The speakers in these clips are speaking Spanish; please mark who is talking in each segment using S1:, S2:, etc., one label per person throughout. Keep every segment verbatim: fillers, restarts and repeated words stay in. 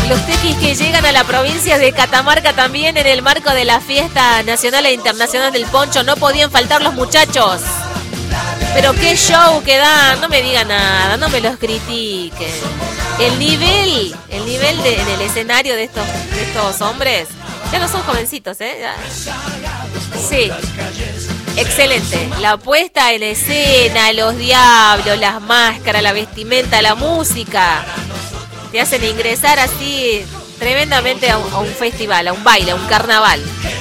S1: Los tequis que llegan a la provincia de Catamarca también en el marco de la fiesta nacional e internacional del poncho. No podían faltar los muchachos. Pero qué show que dan. No me digan nada, no me los critiquen. El nivel, el nivel de, en el escenario de estos, de estos hombres. Ya no son jovencitos, ¿eh? Ya. Sí. Excelente. La puesta en escena, los diablos, las máscaras, la vestimenta, la música. Te hacen ingresar así tremendamente a un, a un festival, a un baile, a un carnaval.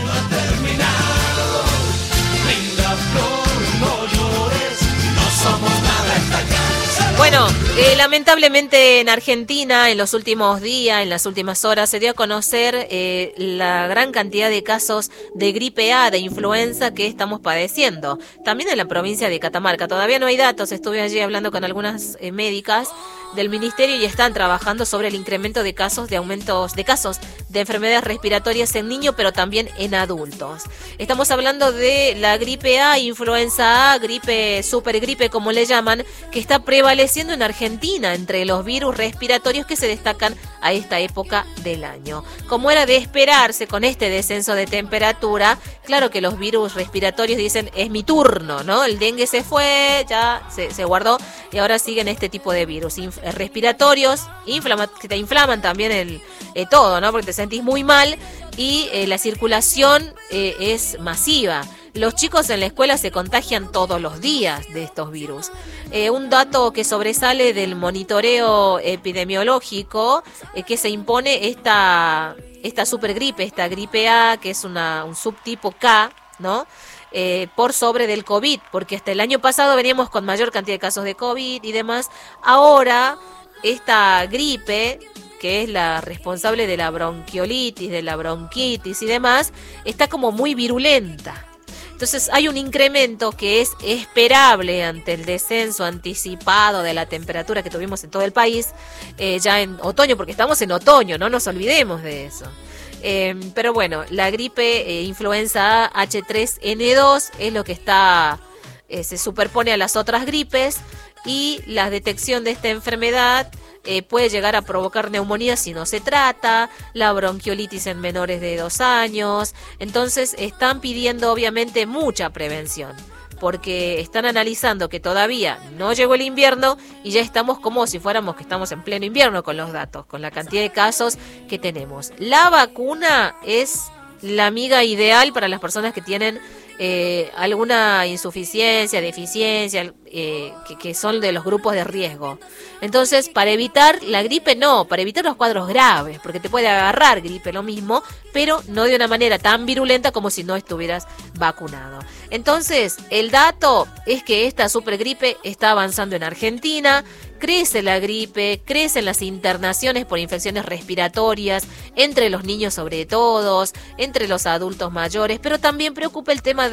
S1: Bueno, eh, lamentablemente en Argentina en los últimos días, en las últimas horas, se dio a conocer eh, la gran cantidad de casos de gripe A, de influenza que estamos padeciendo. También en la provincia de Catamarca. Todavía no hay datos, estuve allí hablando con algunas eh, médicas del ministerio y están trabajando sobre el incremento de casos de aumentos de casos de enfermedades respiratorias en niños, pero también en adultos. Estamos hablando de la gripe A, influenza A, gripe, supergripe como le llaman, que está prevaleciendo en Argentina entre los virus respiratorios que se destacan a esta época del año. Como era de esperarse con este descenso de temperatura, claro que los virus respiratorios dicen es mi turno, ¿no? El dengue se fue, ya se, se guardó y ahora siguen este tipo de virus Inf- respiratorios, inflama- que te inflaman también el eh, todo, ¿no? Porque te sentís muy mal y eh, la circulación eh, es masiva. Los chicos en la escuela se contagian todos los días de estos virus. Eh, un dato que sobresale del monitoreo epidemiológico eh, que se impone esta, esta supergripe, esta gripe A, que es una, un subtipo K, ¿no? Eh, por sobre del COVID, porque hasta el año pasado veníamos con mayor cantidad de casos de COVID y demás. Ahora, esta gripe, que es la responsable de la bronquiolitis, de la bronquitis y demás, está como muy virulenta. Entonces hay un incremento que es esperable ante el descenso anticipado de la temperatura que tuvimos en todo el país, eh, ya en otoño, porque estamos en otoño, no nos olvidemos de eso. Eh, pero bueno, la gripe eh, influenza A H tres N dos es lo que está eh, se superpone a las otras gripes y la detección de esta enfermedad eh, puede llegar a provocar neumonía si no se trata, la bronquiolitis en menores de dos años. Entonces están pidiendo obviamente mucha prevención, porque están analizando que todavía no llegó el invierno y ya estamos como si fuéramos que estamos en pleno invierno con los datos, con la cantidad de casos que tenemos. La vacuna es la amiga ideal para las personas que tienen eh, alguna insuficiencia, deficiencia, eh, que, que son de los grupos de riesgo. Entonces, para evitar la gripe, no, para evitar los cuadros graves, porque te puede agarrar gripe lo mismo, pero no de una manera tan virulenta como si no estuvieras vacunado. Entonces, el dato es que esta supergripe está avanzando en Argentina, crece la gripe, crecen las internaciones por infecciones respiratorias, entre los niños sobre todo, entre los adultos mayores, pero también preocupa el tema de